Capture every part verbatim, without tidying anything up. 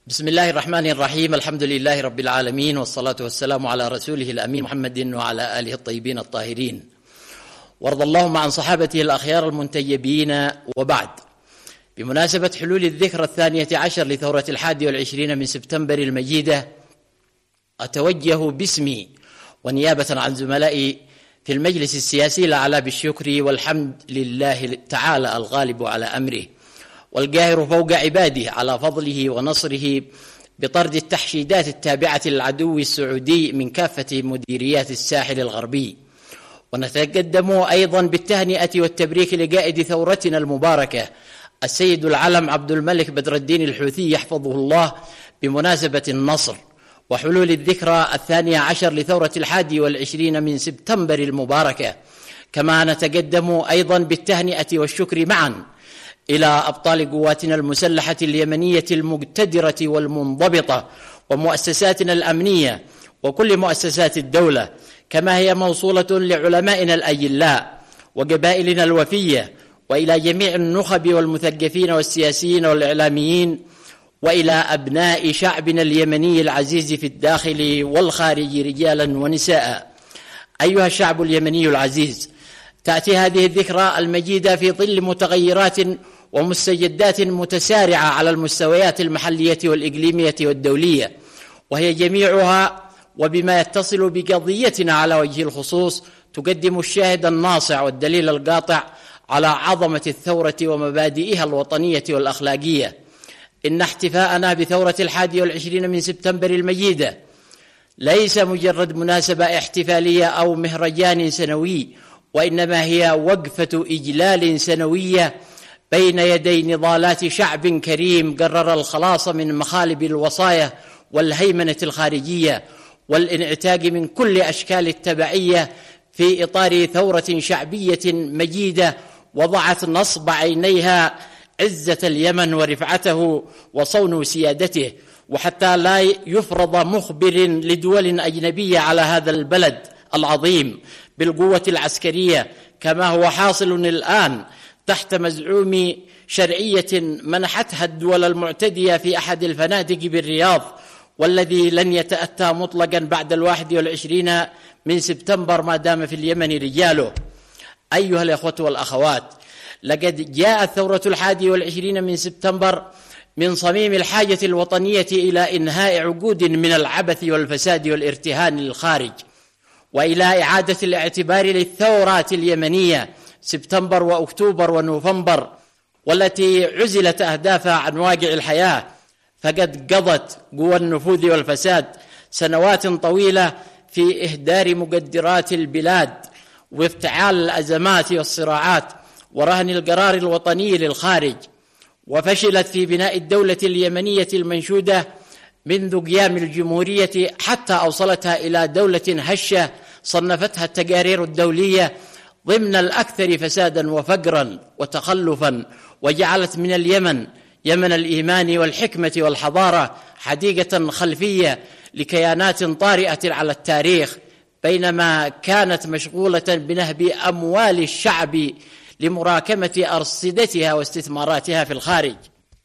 بسم الله الرحمن الرحيم. الحمد لله رب العالمين، والصلاة والسلام على رسوله الأمين محمد وعلى آله الطيبين الطاهرين، وارض اللهم عن صحابته الأخيار المنتجبين. وبعد، بمناسبة حلول الذكرى الثانية عشر لثورة الحادي والعشرين من سبتمبر المجيدة، أتوجه باسمي ونيابة عن زملائي في المجلس السياسي الأعلى بالشكر والحمد لله تعالى الغالب على أمره والقاهر فوق عباده على فضله ونصره بطرد التحشيدات التابعة للعدو السعودي من كافة مديريات الساحل الغربي. ونتقدم أيضا بالتهنئة والتبريك لقائد ثورتنا المباركة السيد العلم عبد الملك بدر الدين الحوثي يحفظه الله بمناسبة النصر وحلول الذكرى الثانية عشر لثورة الحادي والعشرين من سبتمبر المباركة. كما نتقدم أيضا بالتهنئة والشكر معا إلى أبطال قواتنا المسلحة اليمنية المقتدرة والمنضبطة ومؤسساتنا الأمنية وكل مؤسسات الدولة، كما هي موصولة لعلمائنا الأجلاء وقبائلنا الوفية، وإلى جميع النخب والمثقفين والسياسيين والإعلاميين، وإلى أبناء شعبنا اليمني العزيز في الداخل والخارج رجالا ونساء. أيها الشعب اليمني العزيز، تأتي هذه الذكرى المجيدة في ظل متغيرات ومستجدات متسارعة على المستويات المحلية والإقليمية والدولية، وهي جميعها وبما يتصل بقضيتنا على وجه الخصوص تقدم الشاهد الناصع والدليل القاطع على عظمة الثورة ومبادئها الوطنية والأخلاقية. إن احتفاءنا بثورة الحادي والعشرين من سبتمبر المجيدة ليس مجرد مناسبة احتفالية أو مهرجان سنوي، وإنما هي وقفة إجلال سنوية بين يدي نضالات شعب كريم قرر الخلاص من مخالب الوصايا والهيمنة الخارجية والانعتاق من كل أشكال التبعية في إطار ثورة شعبية مجيدة وضعت نصب عينيها عزة اليمن ورفعته وصون سيادته، وحتى لا يفرض مخبر لدول أجنبية على هذا البلد العظيم بالقوة العسكرية كما هو حاصل الآن تحت مزعوم شرعية منحتها الدول المعتدية في أحد الفنادق بالرياض، والذي لن يتأتى مطلقا بعد الواحد والعشرين من سبتمبر ما دام في اليمن رجاله. أيها الأخوة والأخوات، لقد جاءت ثورة الحادي والعشرين من سبتمبر من صميم الحاجة الوطنية إلى إنهاء عقود من العبث والفساد والارتهان للخارج، وإلى إعادة الاعتبار للثورات اليمنية سبتمبر وأكتوبر ونوفمبر، والتي عزلت أهدافها عن واقع الحياة، فقد قضت قوى النفوذ والفساد سنوات طويلة في إهدار مقدرات البلاد وافتعال الأزمات والصراعات ورهن القرار الوطني للخارج، وفشلت في بناء الدولة اليمنية المنشودة منذ قيام الجمهورية حتى أوصلتها إلى دولة هشة صنفتها التقارير الدولية ضمن الأكثر فسادا وفقرا وتخلفا، وجعلت من اليمن يمن الإيمان والحكمة والحضارة حديقة خلفية لكيانات طارئة على التاريخ، بينما كانت مشغولة بنهب أموال الشعب لمراكمة أرصدتها واستثماراتها في الخارج.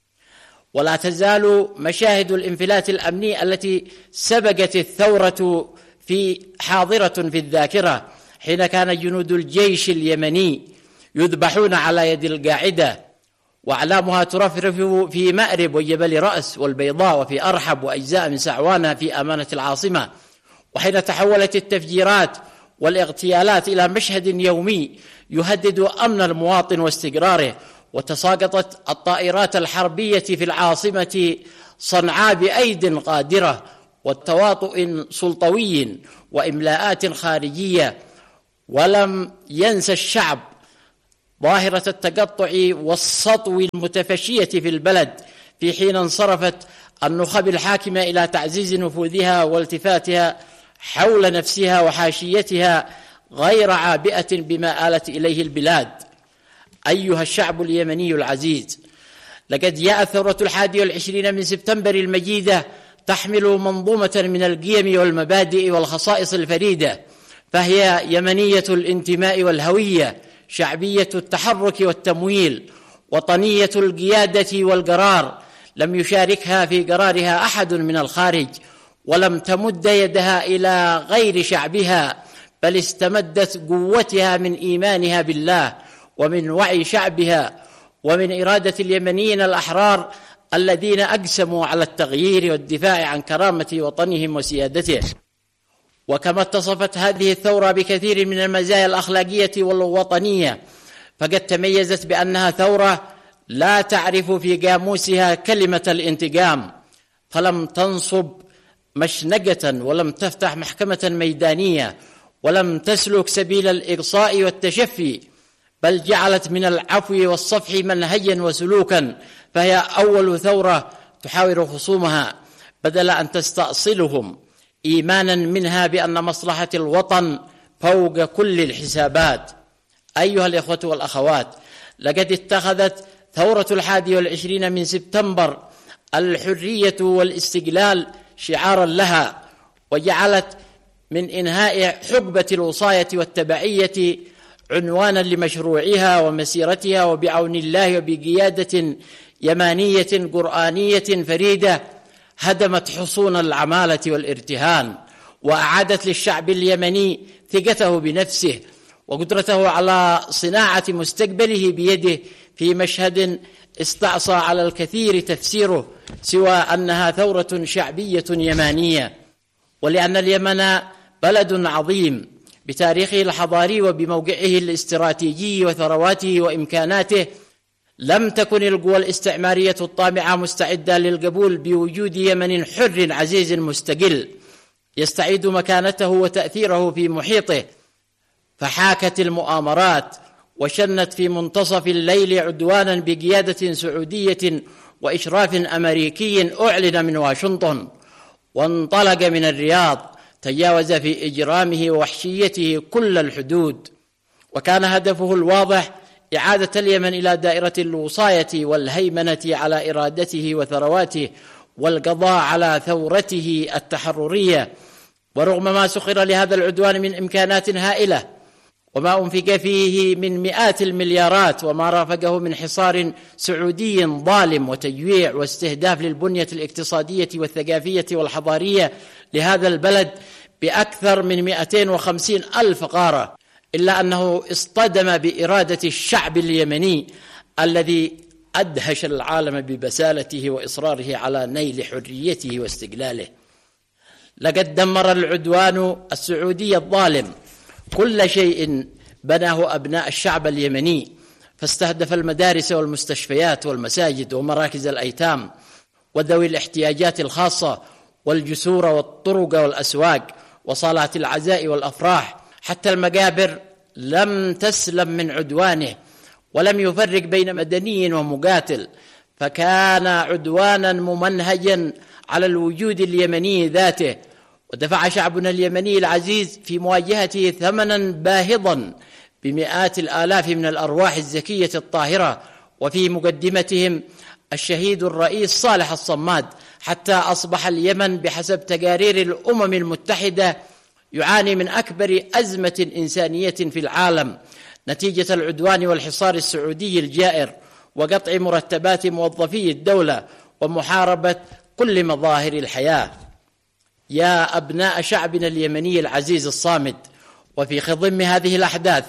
ولا تزال مشاهد الانفلات الأمني التي سبقت الثورة في حاضرة في الذاكرة، حين كان جنود الجيش اليمني يذبحون على يد القاعدة وأعلامها ترفرف في مأرب وجبل رأس والبيضاء وفي أرحب وأجزاء من سعوانة في أمانة العاصمة، وحين تحولت التفجيرات والاغتيالات إلى مشهد يومي يهدد أمن المواطن واستقراره، وتساقطت الطائرات الحربية في العاصمة صنعاء بأيد قادرة وتواطؤ سلطوي وإملاءات خارجية، ولم ينسى الشعب ظاهرة التقطع والسطو المتفشية في البلد في حين انصرفت النخب الحاكمة إلى تعزيز نفوذها والتفاتها حول نفسها وحاشيتها غير عابئة بما آلت إليه البلاد. أيها الشعب اليمني العزيز، لقد جاءت ثورة الحادي والعشرين من سبتمبر المجيدة تحمل منظومة من القيم والمبادئ والخصائص الفريدة، فهي يمنية الانتماء والهوية، شعبية التحرك والتمويل، وطنية القيادة والقرار، لم يشاركها في قرارها أحد من الخارج، ولم تمد يدها إلى غير شعبها، بل استمدت قوتها من إيمانها بالله ومن وعي شعبها ومن إرادة اليمنيين الأحرار الذين أقسموا على التغيير والدفاع عن كرامة وطنهم وسيادته. وكما اتصفت هذه الثورة بكثير من المزايا الأخلاقية والوطنية، فقد تميزت بأنها ثورة لا تعرف في قاموسها كلمة الانتقام، فلم تنصب مشنقة ولم تفتح محكمة ميدانية ولم تسلك سبيل الإقصاء والتشفي، بل جعلت من العفو والصفح منهجا وسلوكا، فهي أول ثورة تحاور خصومها بدل أن تستأصلهم، إيمانا منها بأن مصلحة الوطن فوق كل الحسابات. أيها الإخوة والأخوات، لقد اتخذت ثورة الحادي والعشرين من سبتمبر الحرية والاستقلال شعارا لها، وجعلت من إنهاء حقبة الوصاية والتبعية عنوانا لمشروعها ومسيرتها، وبعون الله وبقيادة يمانية قرآنية فريدة هدمت حصون العمالة والارتهان، وأعادت للشعب اليمني ثقته بنفسه وقدرته على صناعة مستقبله بيده في مشهد استعصى على الكثير تفسيره سوى أنها ثورة شعبية يمانية. ولأن اليمن بلد عظيم بتاريخه الحضاري وبموقعه الاستراتيجي وثرواته وإمكاناته، لم تكن القوى الاستعمارية الطامعة مستعدة للقبول بوجود يمن حر عزيز مستقل يستعيد مكانته وتأثيره في محيطه، فحاكت المؤامرات وشنت في منتصف الليل عدوانا بقيادة سعودية وإشراف أمريكي أعلن من واشنطن، وانطلق من الرياض تجاوز في إجرامه ووحشيته كل الحدود، وكان هدفه الواضح إعادة اليمن إلى دائرة الوصاية والهيمنة على إرادته وثرواته والقضاء على ثورته التحررية. ورغم ما سخر لهذا العدوان من إمكانات هائلة وما أنفق فيه من مئات المليارات وما رافقه من حصار سعودي ظالم وتجويع واستهداف للبنية الاقتصادية والثقافية والحضارية لهذا البلد بأكثر من مئتين وخمسين ألف غارة، إلا أنه اصطدم بإرادة الشعب اليمني الذي أدهش العالم ببسالته وإصراره على نيل حريته واستقلاله. لقد دمر العدوان السعودي الظالم كل شيء بناه أبناء الشعب اليمني، فاستهدف المدارس والمستشفيات والمساجد ومراكز الأيتام وذوي الاحتياجات الخاصة والجسور والطرق والأسواق وصالات العزاء والأفراح، حتى المقابر لم تسلم من عدوانه، ولم يفرق بين مدني ومقاتل، فكان عدوانا ممنهجا على الوجود اليمني ذاته. ودفع شعبنا اليمني العزيز في مواجهته ثمنا باهظا بمئات الآلاف من الأرواح الزكية الطاهرة، وفي مقدمتهم الشهيد الرئيس صالح الصماد، حتى أصبح اليمن بحسب تقارير الأمم المتحدة يعاني من أكبر أزمة إنسانية في العالم نتيجة العدوان والحصار السعودي الجائر وقطع مرتبات موظفي الدولة ومحاربة كل مظاهر الحياة. يا أبناء شعبنا اليمني العزيز الصامد، وفي خضم هذه الأحداث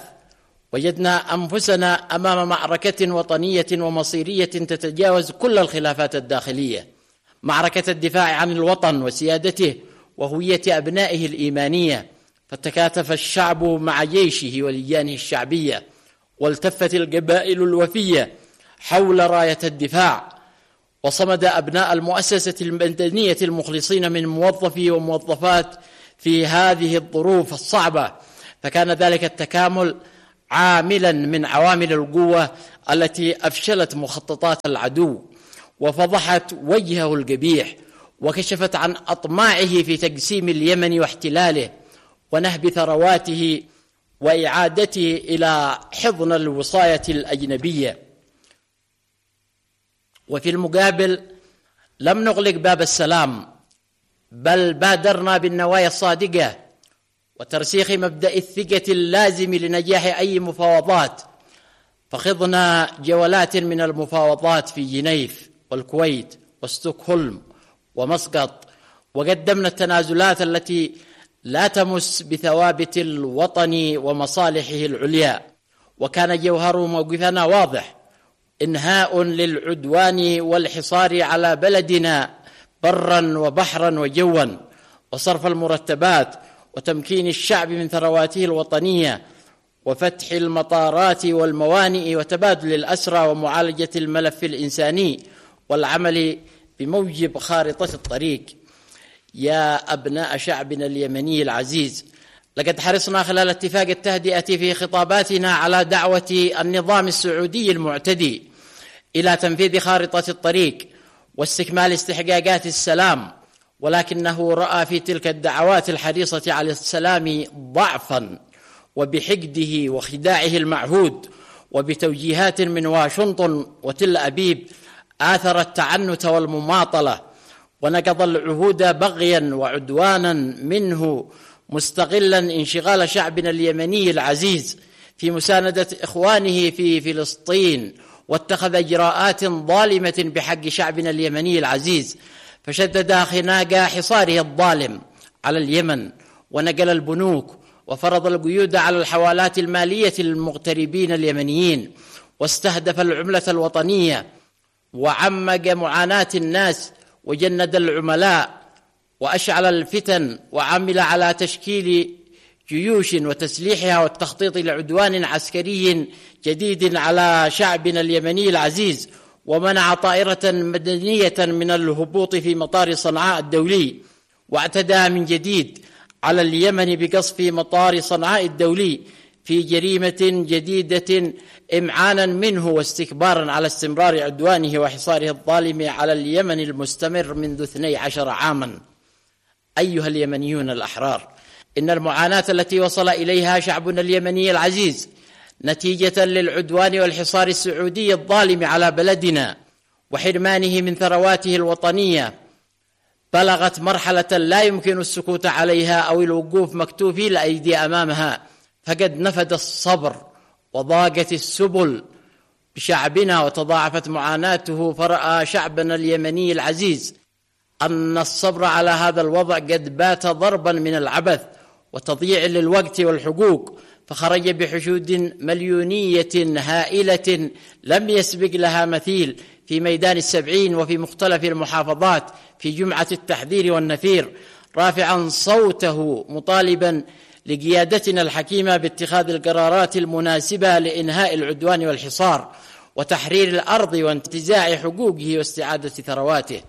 وجدنا أنفسنا أمام معركة وطنية ومصيرية تتجاوز كل الخلافات الداخلية، معركة الدفاع عن الوطن وسيادته وهوية أبنائه الإيمانية. فتكاتف الشعب مع جيشه ولجانه الشعبية، والتفت القبائل الوفية حول راية الدفاع، وصمد أبناء المؤسسة المدنية المخلصين من موظفي وموظفات في هذه الظروف الصعبة. فكان ذلك التكامل عاملا من عوامل القوة التي أفشلت مخططات العدو وفضحت وجهه القبيح، وكشفت عن أطماعه في تقسيم اليمن واحتلاله ونهب ثرواته وإعادته إلى حضن الوصاية الأجنبية. وفي المقابل لم نغلق باب السلام، بل بادرنا بالنوايا الصادقة وترسيخ مبدأ الثقة اللازم لنجاح أي مفاوضات، فخضنا جولات من المفاوضات في جنيف والكويت وستوكهولم ومسقط، وقدمنا التنازلات التي لا تمس بثوابت الوطن ومصالحه العليا، وكان جوهر موقفنا واضح: إنهاء للعدوان والحصار على بلدنا برا وبحرا وجوا، وصرف المرتبات وتمكين الشعب من ثرواته الوطنية، وفتح المطارات والموانئ وتبادل الأسرى ومعالجة الملف الإنساني، والعمل بموجب خارطة الطريق. يا أبناء شعبنا اليمني العزيز، لقد حرصنا خلال اتفاق التهدئة في خطاباتنا على دعوة النظام السعودي المعتدي إلى تنفيذ خارطة الطريق واستكمال استحقاقات السلام، ولكنه رأى في تلك الدعوات الحريصة على السلام ضعفا، وبحقده وخداعه المعهود وبتوجيهات من واشنطن وتل أبيب آثر التعنت والمماطلة، ونقض العهود بغيا وعدوانا منه، مستغلا انشغال شعبنا اليمني العزيز في مساندة إخوانه في فلسطين، واتخذ إجراءات ظالمة بحق شعبنا اليمني العزيز، فشدد خناق حصاره الظالم على اليمن، ونقل البنوك، وفرض القيود على الحوالات المالية للمغتربين اليمنيين، واستهدف العملة الوطنية، وعمق معاناة الناس، وجند العملاء، وأشعل الفتن، وعمل على تشكيل جيوش وتسليحها والتخطيط لعدوان عسكري جديد على شعبنا اليمني العزيز، ومنع طائرة مدنية من الهبوط في مطار صنعاء الدولي، واعتدى من جديد على اليمن بقصف مطار صنعاء الدولي في جريمة جديدة إمعانا منه واستكبارا على استمرار عدوانه وحصاره الظالم على اليمن المستمر منذ اثني عشر عاما. أيها اليمنيون الأحرار، إن المعاناة التي وصل إليها شعبنا اليمني العزيز نتيجة للعدوان والحصار السعودي الظالم على بلدنا وحرمانه من ثرواته الوطنية بلغت مرحلة لا يمكن السكوت عليها أو الوقوف مكتوفي الأيدي أمامها، فقد نفد الصبر وضاقت السبل بشعبنا وتضاعفت معاناته، فرأى شعبنا اليمني العزيز أن الصبر على هذا الوضع قد بات ضربا من العبث وتضييع للوقت والحقوق، فخرج بحشود مليونية هائلة لم يسبق لها مثيل في ميدان السبعين وفي مختلف المحافظات في جمعة التحذير والنفير، رافعا صوته مطالبا لقيادتنا الحكيمة باتخاذ القرارات المناسبة لإنهاء العدوان والحصار وتحرير الأرض وانتزاع حقوقه واستعادة ثرواته.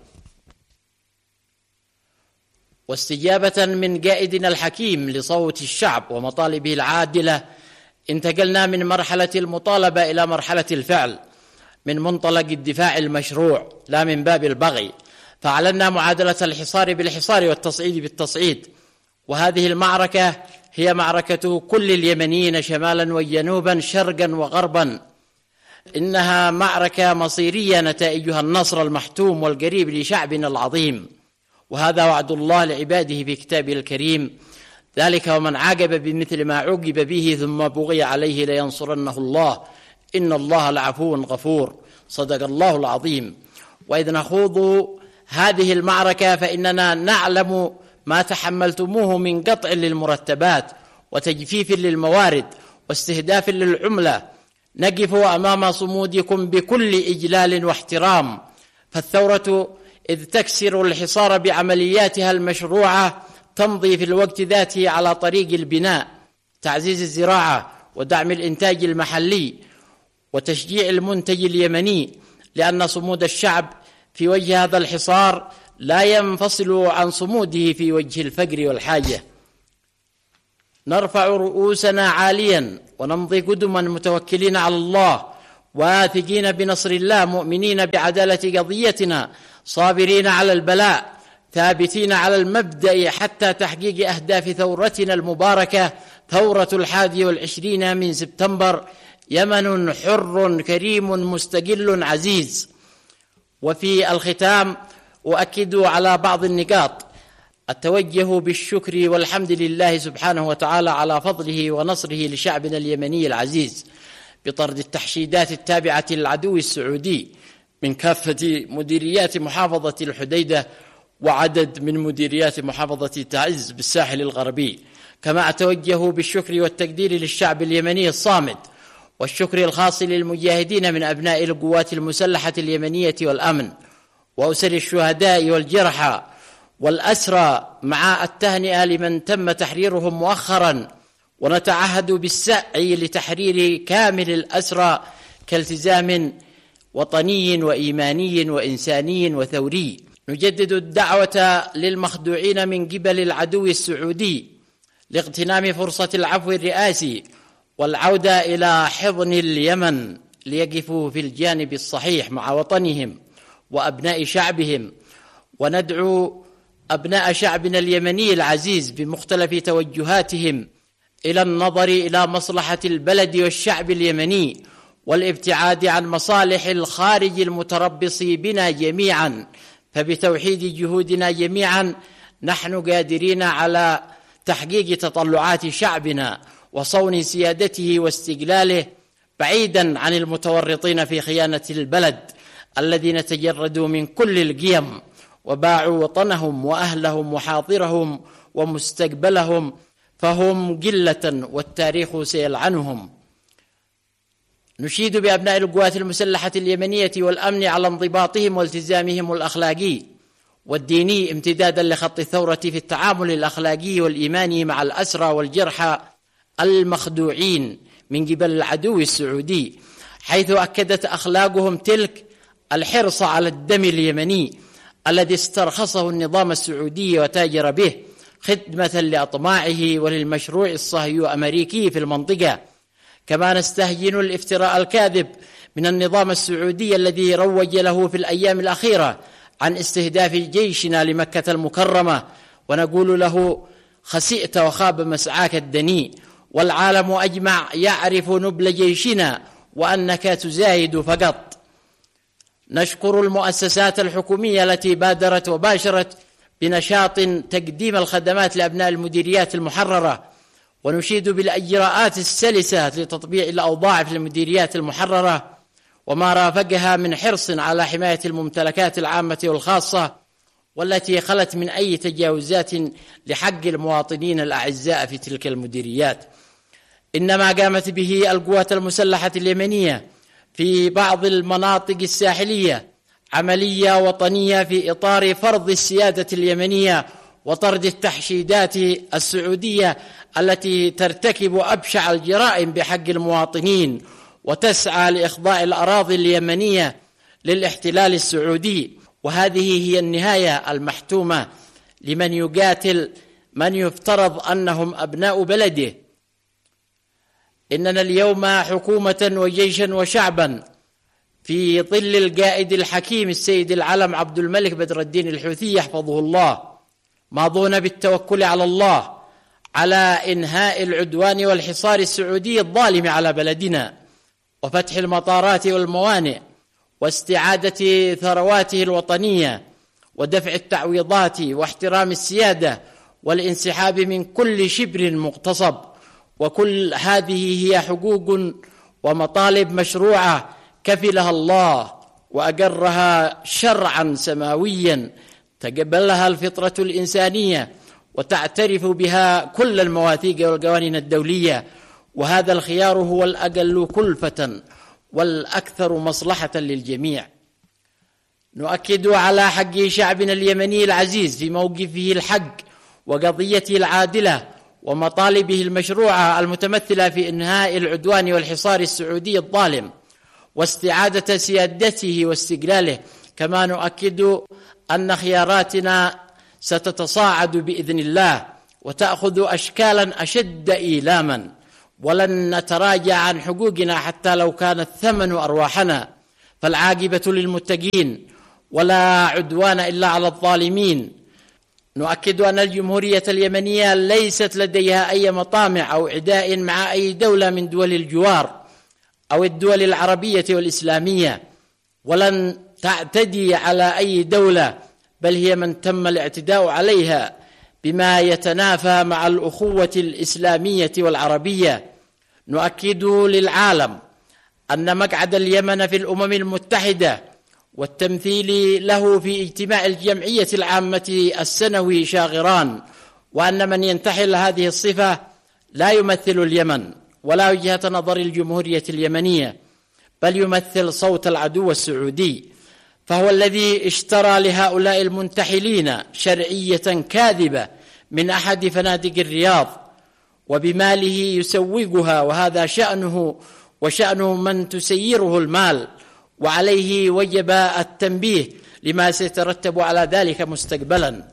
واستجابة من قائدنا الحكيم لصوت الشعب ومطالبه العادلة، انتقلنا من مرحلة المطالبة إلى مرحلة الفعل من منطلق الدفاع المشروع لا من باب البغي، فأعلنا معادلة الحصار بالحصار والتصعيد بالتصعيد. وهذه المعركة هي معركة كل اليمنيين شمالا وجنوبا شرقا وغربا، إنها معركة مصيرية نتائجها النصر المحتوم والقريب لشعبنا العظيم، وهذا وعد الله لعباده في كتابه الكريم: ذلك ومن عاقب بمثل ما عوقب به ثم بغي عليه لينصرنه الله إن الله لعفو غفور. صدق الله العظيم. وإذ نخوض هذه المعركة فإننا نعلم ما تحملتموه من قطع للمرتبات وتجفيف للموارد واستهداف للعملة. نقف أمام صمودكم بكل إجلال واحترام، فالثورة إذ تكسر الحصار بعملياتها المشروعة تمضي في الوقت ذاته على طريق البناء، تعزيز الزراعة ودعم الإنتاج المحلي وتشجيع المنتج اليمني، لأن صمود الشعب في وجه هذا الحصار لا ينفصل عن صموده في وجه الفقر والحاجة. نرفع رؤوسنا عاليا ونمضي قدما متوكلين على الله، واثقين بنصر الله، مؤمنين بعدالة قضيتنا، صابرين على البلاء، ثابتين على المبدأ حتى تحقيق أهداف ثورتنا المباركة، ثورة الحادي والعشرين من سبتمبر. يمن حر كريم مستقل عزيز. وفي الختام أؤكد على بعض النقاط: التوجه بالشكر والحمد لله سبحانه وتعالى على فضله ونصره لشعبنا اليمني العزيز بطرد التحشيدات التابعة للعدو السعودي من كافة مديريات محافظة الحديدة وعدد من مديريات محافظة تعز بالساحل الغربي. كما أتوجه بالشكر والتقدير للشعب اليمني الصامد، والشكر الخاص للمجاهدين من أبناء القوات المسلحة اليمنية والأمن، وأسر الشهداء والجرحى والأسرى، مع التهنئة لمن تم تحريرهم مؤخرا، ونتعهد بالسعي لتحرير كامل الأسرى كالتزام وطني وإيماني وإنساني وثوري. نجدد الدعوة للمخدوعين من قبل العدو السعودي لاغتنام فرصة العفو الرئاسي والعودة إلى حضن اليمن ليقفوا في الجانب الصحيح مع وطنهم وأبناء شعبهم. وندعو أبناء شعبنا اليمني العزيز بمختلف توجهاتهم إلى النظر إلى مصلحة البلد والشعب اليمني، والابتعاد عن مصالح الخارج المتربص بنا جميعا. فبتوحيد جهودنا جميعا نحن قادرين على تحقيق تطلعات شعبنا وصون سيادته واستقلاله، بعيدا عن المتورطين في خيانة البلد الذين تجردوا من كل القيم وباعوا وطنهم وأهلهم وحاضرهم ومستقبلهم، فهم قلة والتاريخ سيلعنهم. نشيد بأبناء القوات المسلحة اليمنية والأمن على انضباطهم والتزامهم الأخلاقي والديني، امتدادا لخط الثورة في التعامل الأخلاقي والإيماني مع الأسرى والجرحى المخدوعين من قبل العدو السعودي، حيث أكدت أخلاقهم تلك الحرص على الدم اليمني الذي استرخصه النظام السعودي وتاجر به خدمة لأطماعه وللمشروع الصهيوني الأمريكي في المنطقة. كما نستهجن الافتراء الكاذب من النظام السعودي الذي روج له في الأيام الأخيرة عن استهداف جيشنا لمكة المكرمة، ونقول له خسئت وخاب مسعاك الدنيء، والعالم أجمع يعرف نبل جيشنا وأنك تزايد فقط. نشكر المؤسسات الحكومية التي بادرت وباشرت بنشاط تقديم الخدمات لأبناء المديريات المحررة، ونشيد بالإجراءات السلسة لتطبيع الأوضاع في المديريات المحررة وما رافقها من حرص على حماية الممتلكات العامة والخاصة، والتي خلت من أي تجاوزات لحق المواطنين الأعزاء في تلك المديريات. إنما قامت به القوات المسلحة اليمنية في بعض المناطق الساحلية عملية وطنية في إطار فرض السيادة اليمنية وطرد التحشيدات السعودية التي ترتكب أبشع الجرائم بحق المواطنين وتسعى لإخضاع الأراضي اليمنية للاحتلال السعودي. وهذه هي النهاية المحتومة لمن يقاتل من يفترض أنهم أبناء بلده. إننا اليوم حكومة وجيشا وشعبا في ظل القائد الحكيم السيد العلم عبد الملك بدر الدين الحوثي يحفظه الله، ماضون بالتوكل على الله على إنهاء العدوان والحصار السعودي الظالم على بلدنا، وفتح المطارات والموانئ، واستعادة ثرواته الوطنية، ودفع التعويضات، واحترام السيادة، والانسحاب من كل شبر مغتصب. وكل هذه هي حقوق ومطالب مشروعة كفلها الله وأقرها شرعا سماويا تقبلها الفطرة الإنسانية وتعترف بها كل المواثيق والقوانين الدولية، وهذا الخيار هو الأقل كلفة والأكثر مصلحة للجميع. نؤكد على حق شعبنا اليمني العزيز في موقفه الحق وقضيته العادلة ومطالبه المشروعة المتمثلة في إنهاء العدوان والحصار السعودي الظالم واستعادة سيادته واستقلاله. كما نؤكد أن خياراتنا ستتصاعد بإذن الله وتأخذ أشكالا أشد إيلاما، ولن نتراجع عن حقوقنا حتى لو كان الثمن أرواحنا، فالعاقبة للمتقين ولا عدوان إلا على الظالمين. نؤكد أن الجمهورية اليمنية ليست لديها أي مطامع أو عداء مع أي دولة من دول الجوار أو الدول العربية والإسلامية، ولن تعتدي على أي دولة، بل هي من تم الاعتداء عليها بما يتنافى مع الأخوة الإسلامية والعربية. نؤكد للعالم أن مقعد اليمن في الأمم المتحدة والتمثيل له في اجتماع الجمعية العامة السنوي شاغران، وأن من ينتحل هذه الصفة لا يمثل اليمن ولا وجهة نظر الجمهورية اليمنية، بل يمثل صوت العدو السعودي، فهو الذي اشترى لهؤلاء المنتحلين شرعية كاذبة من أحد فنادق الرياض وبماله يسوقها، وهذا شأنه وشأن من تسيره المال، وعليه وجب التنبيه لما سيترتب على ذلك مستقبلا.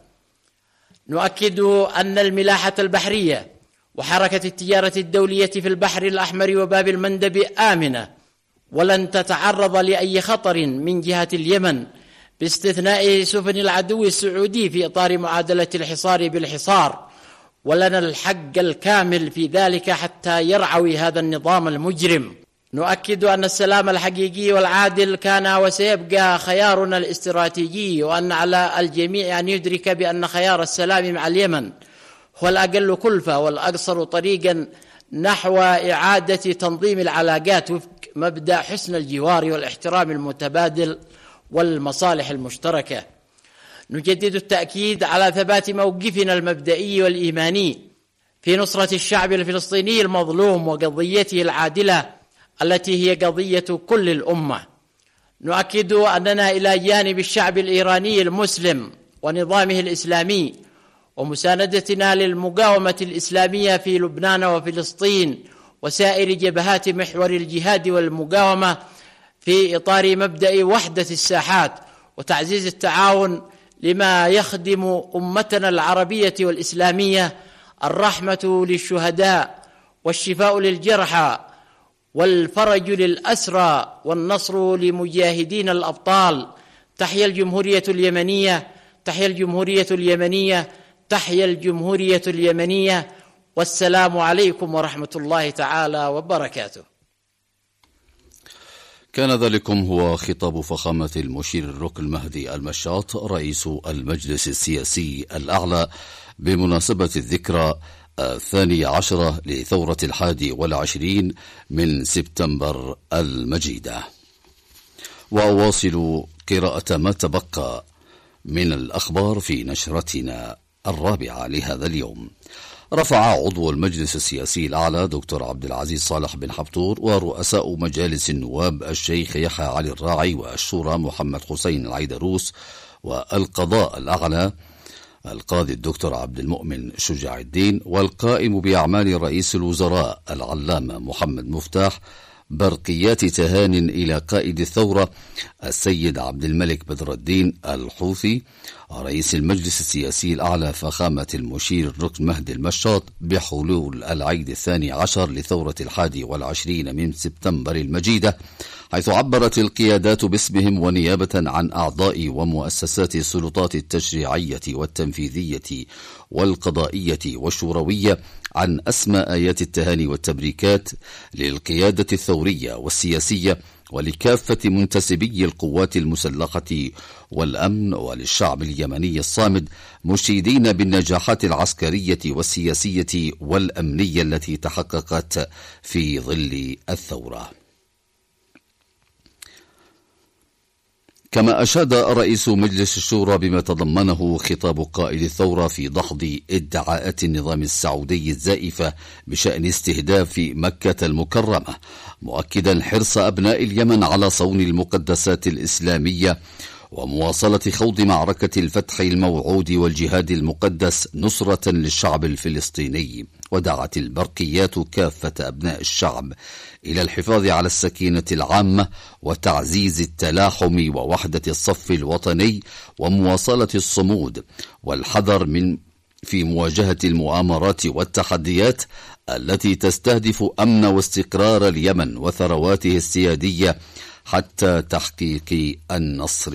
نؤكد أن الملاحة البحرية وحركة التجارة الدولية في البحر الأحمر وباب المندب آمنة، ولن تتعرض لأي خطر من جهة اليمن باستثناء سفن العدو السعودي في إطار معادلة الحصار بالحصار، ولنا الحق الكامل في ذلك حتى يرعوي هذا النظام المجرم. نؤكد أن السلام الحقيقي والعادل كان وسيبقى خيارنا الاستراتيجي، وأن على الجميع أن يدرك بأن خيار السلام مع اليمن هو الأقل كلفة والأقصر طريقا نحو إعادة تنظيم العلاقات وفق مبدأ حسن الجوار والاحترام المتبادل والمصالح المشتركة. نجدد التأكيد على ثبات موقفنا المبدئي والإيماني في نصرة الشعب الفلسطيني المظلوم وقضيته العادلة التي هي قضية كل الأمة. نؤكد أننا إلى جانب الشعب الإيراني المسلم ونظامه الإسلامي ومساندتنا للمقاومة الإسلامية في لبنان وفلسطين وسائر جبهات محور الجهاد والمقاومة في إطار مبدأ وحدة الساحات وتعزيز التعاون لما يخدم أمتنا العربية والإسلامية، الرحمة للشهداء والشفاء للجرحى والفرج للأسرى والنصر لمجاهدين الأبطال. تحيا الجمهورية اليمنية، تحيا الجمهورية اليمنية، تحيا الجمهورية اليمنية، والسلام عليكم ورحمة الله تعالى وبركاته. كان ذلكم هو خطاب فخامة المشير الركن مهدي المشاط رئيس المجلس السياسي الأعلى بمناسبة الذكرى الثانية عشرة لثورة الحادي والعشرين من سبتمبر المجيدة. وأواصل قراءة ما تبقى من الأخبار في نشرتنا الرابعة لهذا اليوم. رفع عضو المجلس السياسي الأعلى دكتور عبد العزيز صالح بن حبطور ورؤساء مجالس النواب الشيخ يحيى علي الراعي والشورى محمد حسين العيدروس والقضاء الأعلى القاضي الدكتور عبد المؤمن شجاع الدين والقائم بأعمال رئيس الوزراء العلامة محمد مفتاح برقيات تهان إلى قائد الثورة السيد عبد الملك بدر الدين الحوثي رئيس المجلس السياسي الأعلى فخامة المشير الركن مهدي المشاط بحلول العيد الثاني عشر لثورة الحادي والعشرين من سبتمبر المجيدة، حيث عبرت القيادات باسمهم ونيابة عن أعضاء ومؤسسات السلطات التشريعية والتنفيذية والقضائية والشوروية عن أسمى آيات التهاني والتبريكات للقيادة الثورية والسياسية ولكافة منتسبي القوات المسلحة والأمن وللشعب اليمني الصامد، مشيدين بالنجاحات العسكرية والسياسية والأمنية التي تحققت في ظل الثورة. كما أشاد رئيس مجلس الشورى بما تضمنه خطاب قائد الثورة في دحض ادعاءات النظام السعودي الزائفة بشأن استهداف مكة المكرمة، مؤكدا حرص أبناء اليمن على صون المقدسات الإسلامية ومواصلة خوض معركة الفتح الموعود والجهاد المقدس نصرة للشعب الفلسطيني. ودعت البرقيات كافة أبناء الشعب إلى الحفاظ على السكينة العامة وتعزيز التلاحم ووحدة الصف الوطني ومواصلة الصمود والحذر من في مواجهة المؤامرات والتحديات التي تستهدف أمن واستقرار اليمن وثرواته السيادية حتى تحقيق النصر